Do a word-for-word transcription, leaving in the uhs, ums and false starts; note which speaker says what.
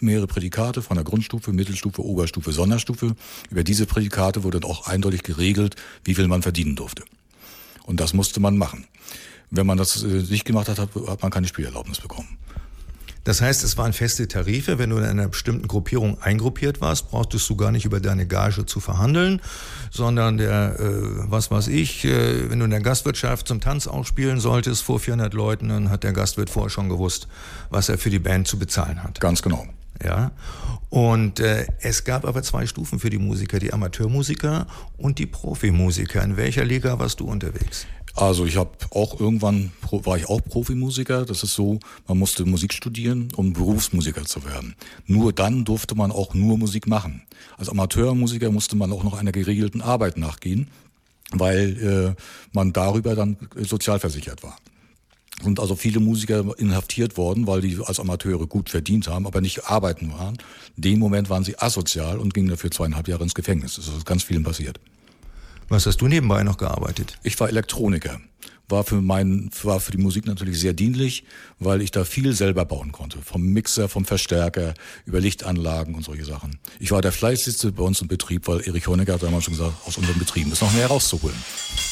Speaker 1: mehrere Prädikate von der Grundstufe, Mittelstufe, Oberstufe, Sonderstufe. Über diese Prädikate wurde dann auch eindeutig geregelt, wie viel man verdienen durfte. Und das musste man machen. Wenn man das nicht gemacht hat, hat man keine Spielerlaubnis bekommen.
Speaker 2: Das heißt, es waren feste Tarife. Wenn du in einer bestimmten Gruppierung eingruppiert warst, brauchtest du gar nicht über deine Gage zu verhandeln, sondern der, äh, was weiß ich, äh, wenn du in der Gastwirtschaft zum Tanz aufspielen solltest vor vierhundert Leuten, dann hat der Gastwirt vorher schon gewusst, was er für die Band zu bezahlen hat.
Speaker 1: Ganz genau.
Speaker 2: Ja. Und äh, es gab aber zwei Stufen für die Musiker, die Amateurmusiker und die Profimusiker. In welcher Liga warst du unterwegs?
Speaker 1: Also ich habe auch irgendwann, war ich auch Profimusiker. Das ist so, man musste Musik studieren, um Berufsmusiker zu werden. Nur dann durfte man auch nur Musik machen. Als Amateurmusiker musste man auch noch einer geregelten Arbeit nachgehen, weil äh, man darüber dann sozialversichert war. Sind also viele Musiker inhaftiert worden, weil die als Amateure gut verdient haben, aber nicht arbeiten waren. In dem Moment waren sie asozial und gingen dafür zweieinhalb Jahre ins Gefängnis. Das ist ganz vielen passiert.
Speaker 2: Was hast du nebenbei noch gearbeitet?
Speaker 1: Ich war Elektroniker. War für meinen, war für die Musik natürlich sehr dienlich, weil ich da viel selber bauen konnte. Vom Mixer, vom Verstärker, über Lichtanlagen und solche Sachen. Ich war der fleißigste bei uns im Betrieb, weil Erich Honecker hat damals schon gesagt, aus unseren Betrieben ist noch mehr rauszuholen.